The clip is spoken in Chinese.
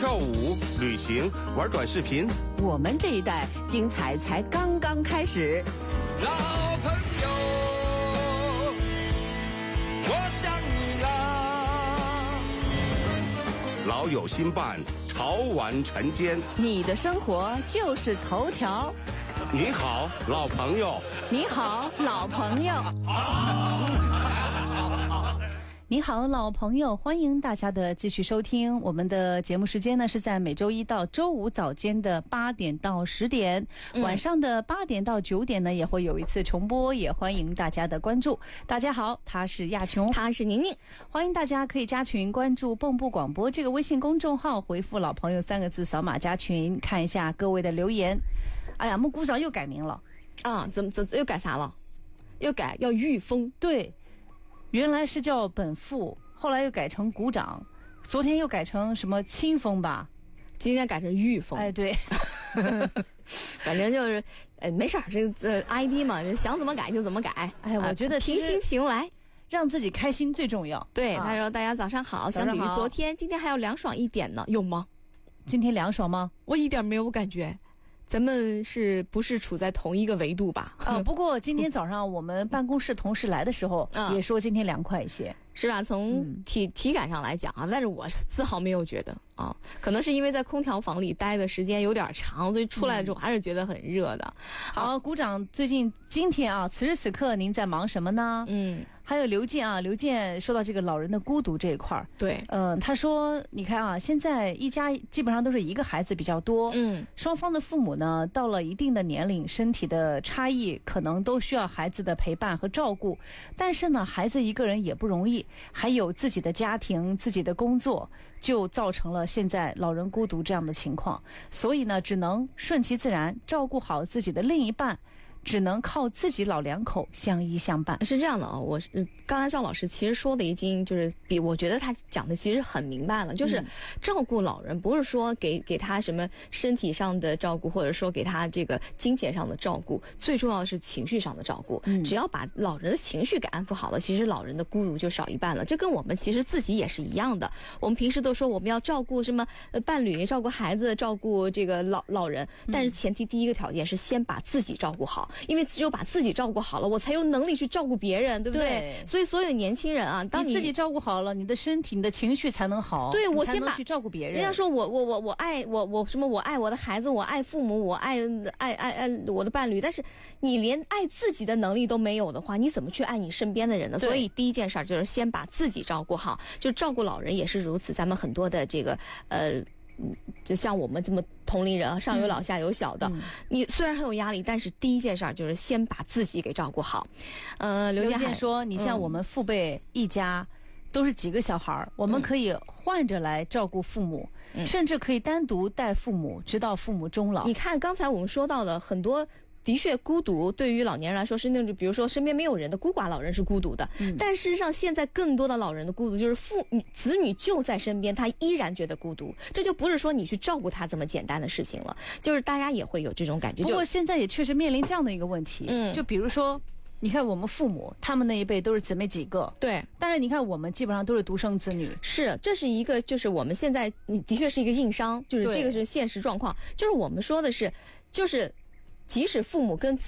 跳舞、旅行、玩短视频。 我们这一代精彩才刚刚开始。 老朋友，我想你啦。 老友新伴，潮玩晨间。 你的生活就是头条。 你好，老朋友。 你好，老朋友。 你好，老朋友，欢迎大家的继续收听。我们的节目时间呢是在每周一到周五早间的8点到10点，晚上的8点到9点呢也会有一次重播，也欢迎大家的关注。大家好，他是亚琼， 他是宁宁， 欢迎大家可以加群关注蚌埠广播这个微信公众号，回复老朋友3个字，扫码加群，看一下各位的留言。哎呀，我们鼓掌又改名了啊！怎么又改啥了？又改要御风？ 对。原来是叫本富，后来又改成鼓掌，昨天又改成什么清风吧， 今天改成御风。 哎，对， 反正就是，没事儿，这ID 嘛，想怎么改就怎么改。 哎，我觉得凭心情来， 让自己开心最重要。 对，他说大家早上好，相比于昨天，今天还要凉爽一点呢，有吗？ 今天凉爽吗？ 我一点没有感觉。咱们是不是处在同一个维度吧？ 不过今天早上我们办公室同事来的时候，也说今天凉快一些， 是吧？从体感上来讲啊，但是我丝毫没有觉得啊，可能是因为在空调房里待的时间有点长，所以出来之后还是觉得很热的。 好，鼓掌。今天啊，此时此刻您在忙什么呢？还有刘健啊，刘健说到这个老人的孤独这一块儿， 对， 他说，你看啊，现在一家基本上都是一个孩子比较多，双方的父母呢，到了一定的年龄，身体的差异可能都需要孩子的陪伴和照顾，但是呢，孩子一个人也不容易，还有自己的家庭、自己的工作，就造成了现在老人孤独这样的情况，所以呢，只能顺其自然，照顾好自己的另一半。只能靠自己老两口相依相伴。 是这样的啊，我刚才赵老师其实说的已经就是我觉得他讲的其实很明白了，就是照顾老人不是说给他什么身体上的照顾，或者说给他这个金钱上的照顾，最重要的是情绪上的照顾。只要把老人的情绪给安抚好了，其实老人的孤独就少一半了。这跟我们其实自己也是一样的。我们平时都说我们要照顾什么伴侣，照顾孩子，照顾这个老人，但是前提第一个条件是先把自己照顾好。因为只有把自己照顾好了，我才有能力去照顾别人，对不对？所以所有年轻人啊，当你自己照顾好了，你的身体、你的情绪才能好。 对，我先把去照顾别人。 人家说我爱我什么？我爱我的孩子，我爱父母，我爱我的伴侣。但是你连爱自己的能力都没有的话，你怎么去爱你身边的人呢？所以第一件事就是先把自己照顾好，就照顾老人也是如此。咱们很多的这个就像我们这么同龄人啊，上有老下有小的，你虽然很有压力，但是第一件事就是先把自己给照顾好。刘健说，你像我们父辈一家都是几个小孩，我们可以换着来照顾父母，甚至可以单独带父母，直到父母终老。 你看刚才我们说到的很多。的确，孤独对于老年人来说是那种，比如说身边没有人的孤寡老人是孤独的，但事实上现在更多的老人的孤独就是子女就在身边，他依然觉得孤独，这就不是说你去照顾他这么简单的事情了，就是大家也会有这种感觉。 不过现在也确实面临这样的一个问题，就比如说，你看我们父母他们那一辈都是姊妹几个， 对， 但是你看我们基本上都是独生子女， 是，这是一个就是我们现在你的确是一个硬伤，就是这个是现实状况，就是我们说的是，就是即使父母跟